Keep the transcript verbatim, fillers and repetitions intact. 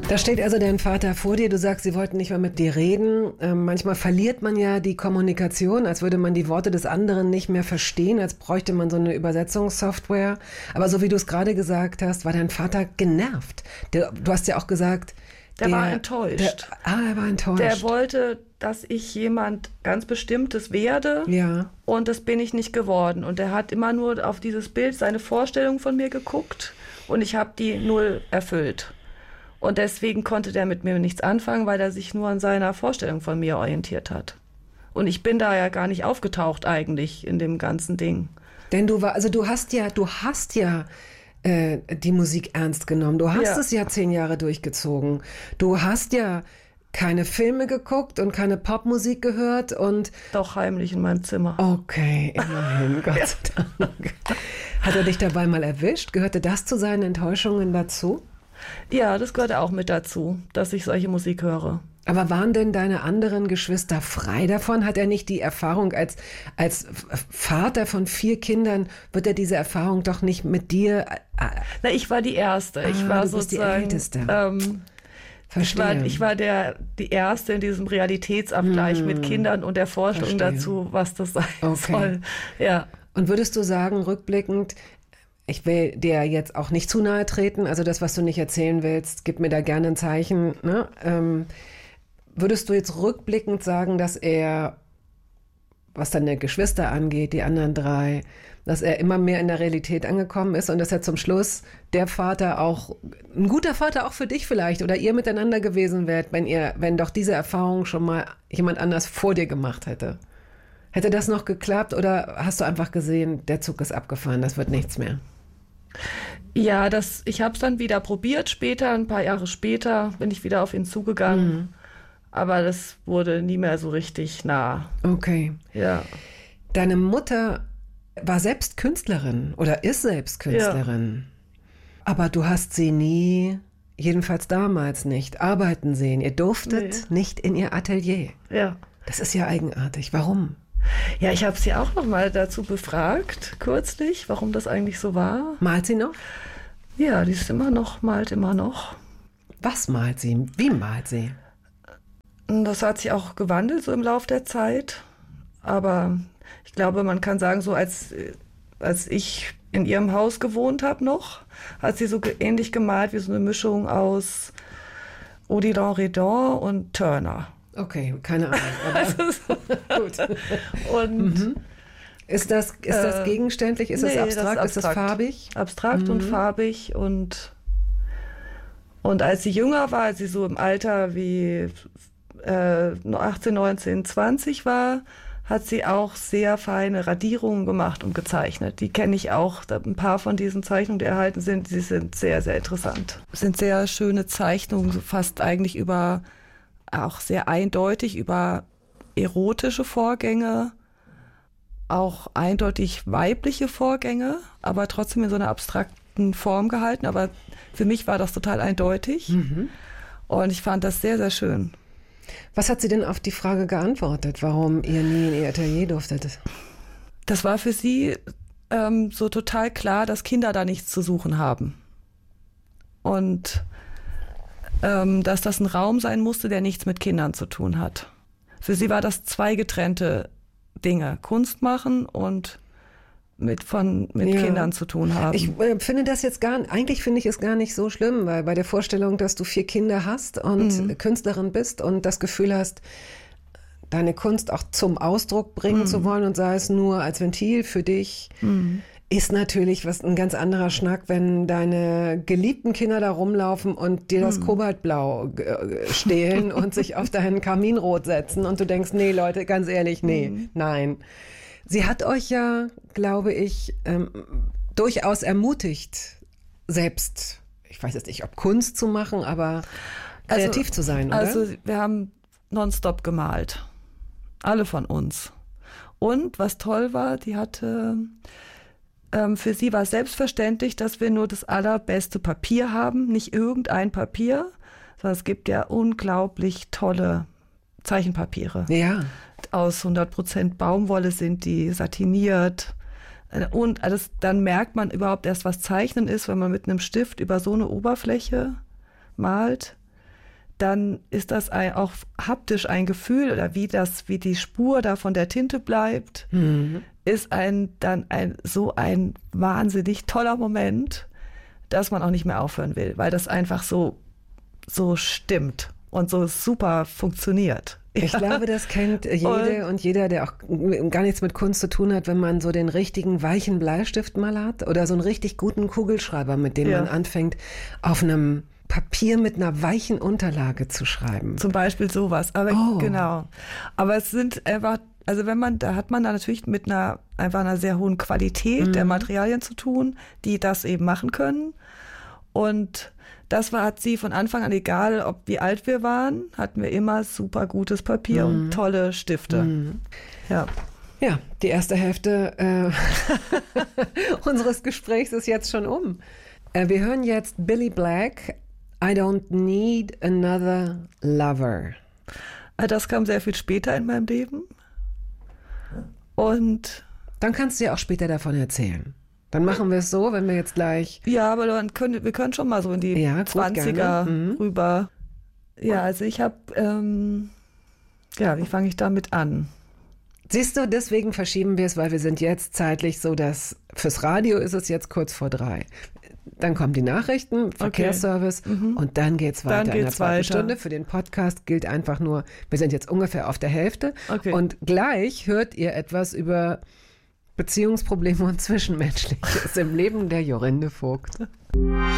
Da steht also dein Vater vor dir, du sagst, sie wollten nicht mehr mit dir reden. Ähm, manchmal verliert man ja die Kommunikation, als würde man die Worte des anderen nicht mehr verstehen, als bräuchte man so eine Übersetzungssoftware. Aber so wie du es gerade gesagt hast, war dein Vater genervt. Der, du hast ja auch gesagt... Der, der war enttäuscht. Der, ah, er war enttäuscht. Der wollte, dass ich jemand ganz Bestimmtes werde. Ja. Und das bin ich nicht geworden. Und er hat immer nur auf dieses Bild, seine Vorstellung von mir geguckt. Und ich habe die null erfüllt. Und deswegen konnte der mit mir nichts anfangen, weil er sich nur an seiner Vorstellung von mir orientiert hat. Und ich bin da ja gar nicht aufgetaucht eigentlich in dem ganzen Ding. Denn du war, also du hast ja, du hast ja äh, die Musik ernst genommen. Du hast Ja. es ja zehn Jahre durchgezogen. Du hast ja keine Filme geguckt und keine Popmusik gehört und... Doch heimlich in meinem Zimmer. Okay, immerhin, Gott sei Dank. Hat er dich dabei mal erwischt? Gehörte das zu seinen Enttäuschungen dazu? Ja, das gehört auch mit dazu, dass ich solche Musik höre. Aber waren denn deine anderen Geschwister frei davon? Hat er nicht die Erfahrung als, als Vater von vier Kindern, wird er diese Erfahrung doch nicht mit dir... Äh, Na, ich war die Erste. Ich ah, war du bist die sozusagen... Älteste. Ähm, ich war, ich war der, die Erste in diesem Realitätsabgleich Hm. mit Kindern und der Forschung Verstehe. dazu, was das sein Okay. soll. Ja. Und würdest du sagen, rückblickend, ich will dir jetzt auch nicht zu nahe treten, also das, was du nicht erzählen willst, gib mir da gerne ein Zeichen. Ne? Ähm, würdest du jetzt rückblickend sagen, dass er, was deine Geschwister angeht, die anderen drei, dass er immer mehr in der Realität angekommen ist und dass er zum Schluss der Vater auch, ein guter Vater auch für dich vielleicht oder ihr miteinander gewesen wärt, wenn ihr, wenn doch diese Erfahrung schon mal jemand anders vor dir gemacht hätte? Hätte das noch geklappt oder hast du einfach gesehen, der Zug ist abgefahren, das wird nichts mehr? Ja, das, ich habe es dann wieder probiert später, ein paar Jahre später bin ich wieder auf ihn zugegangen. Mhm. Aber das wurde nie mehr so richtig nah. Okay. Ja. Deine Mutter war selbst Künstlerin oder ist selbst Künstlerin. Aber du hast sie nie, jedenfalls damals nicht, arbeiten sehen. Ihr durftet Nee. nicht in ihr Atelier. Ja. Das ist ja eigenartig. Warum? Ja, ich habe sie auch noch mal dazu befragt, kürzlich, warum das eigentlich so war. Malt sie noch? Ja, die ist immer noch, malt immer noch. Was malt sie? Wie malt sie? Und das hat sich auch gewandelt so im Lauf der Zeit. Aber ich glaube, man kann sagen, so als, als ich in ihrem Haus gewohnt habe noch, hat sie so ge- ähnlich gemalt wie so eine Mischung aus Odilon Redon und Turner. Okay, keine Ahnung. Aber Also so. gut. Und Ist das, ist das Äh, gegenständlich? Ist das nee, das ist abstrakt? Ist das abstrakt. farbig? abstrakt und farbig und und als sie jünger war, als sie so im Alter wie äh, achtzehn, neunzehn, zwanzig war, hat sie auch sehr feine Radierungen gemacht und gezeichnet. Die kenne ich auch. Da ein paar von diesen Zeichnungen, die erhalten sind, die sind sehr, sehr interessant. Es sind sehr schöne Zeichnungen, so fast eigentlich über, auch sehr eindeutig über erotische Vorgänge, auch eindeutig weibliche Vorgänge, aber trotzdem in so einer abstrakten Form gehalten. Aber für mich war das total eindeutig. Mhm. Und ich fand das sehr, sehr schön. Was hat sie denn auf die Frage geantwortet, warum ihr nie in ihr Atelier durftet? Das war für sie ähm, so total klar, dass Kinder da nichts zu suchen haben. Und ähm, dass das ein Raum sein musste, der nichts mit Kindern zu tun hat. Für sie war das zwei getrennte Dinge. Kunst machen und mit, von, mit Ja. Kindern zu tun haben. Ich äh, finde das jetzt gar, eigentlich finde ich es gar nicht so schlimm, weil bei der Vorstellung, dass du vier Kinder hast und Mhm. Künstlerin bist und das Gefühl hast, deine Kunst auch zum Ausdruck bringen Mhm. zu wollen und sei es nur als Ventil für dich, Mhm. ist natürlich was ein ganz anderer Schnack, wenn deine geliebten Kinder da rumlaufen und dir das Kobaltblau äh, stehlen und sich auf dein Kaminrot setzen und du denkst, nee Leute, ganz ehrlich, nee, Mhm. nein. Sie hat euch ja, glaube ich, ähm, durchaus ermutigt, selbst, ich weiß jetzt nicht, ob Kunst zu machen, aber kreativ Also- zu sein, oder? Also wir haben nonstop gemalt. Alle von uns. Und was toll war, die hatte, ähm, für sie war selbstverständlich, dass wir nur das allerbeste Papier haben, nicht irgendein Papier, sondern es gibt ja unglaublich tolle Zeichenpapiere. ja. Aus hundert Prozent Baumwolle sind die, satiniert. Und alles, dann merkt man überhaupt erst, was Zeichnen ist, wenn man mit einem Stift über so eine Oberfläche malt. dann ist das ein, auch haptisch ein Gefühl oder wie das, wie die Spur da von der Tinte bleibt, mhm. ist ein dann ein so ein wahnsinnig toller Moment, dass man auch nicht mehr aufhören will, weil das einfach so so stimmt und so super funktioniert. Ich ja. glaube, das kennt jede und, und jeder, der auch gar nichts mit Kunst zu tun hat, wenn man so den richtigen weichen Bleistift mal hat oder so einen richtig guten Kugelschreiber, mit dem ja. man anfängt, auf einem Papier mit einer weichen Unterlage zu schreiben. Zum Beispiel sowas. Aber oh. genau. Aber es sind einfach, also wenn man, da hat man da natürlich mit einer einfach einer sehr hohen Qualität mhm. der Materialien zu tun, die das eben machen können. Und das war, hat sie von Anfang an, egal ob wie alt wir waren, hatten wir immer super gutes Papier mhm. und tolle Stifte. Mhm. Ja. Ja, die erste Hälfte äh, unseres Gesprächs ist jetzt schon um. Äh, wir hören jetzt Billy Black, I don't need another lover. Das kam sehr viel später in meinem Leben. Und dann kannst du ja auch später davon erzählen. Dann machen wir es so, wenn wir jetzt gleich... Ja, aber dann können, wir können schon mal so in die ja, zwanziger mhm. rüber. Ja, also ich habe... Ähm, ja, wie fange ich damit an? Siehst du, deswegen verschieben wir es, weil wir sind jetzt zeitlich so, dass fürs Radio ist es jetzt kurz vor drei. Dann kommen die Nachrichten, Verkehrsservice okay. mhm. und dann geht's weiter. Dann geht's in der zweiten weiter. Stunde. Für den Podcast gilt einfach nur, wir sind jetzt ungefähr auf der Hälfte. Okay. Und gleich hört ihr etwas über Beziehungsprobleme und Zwischenmenschliches im Leben der Jorinde Vogt.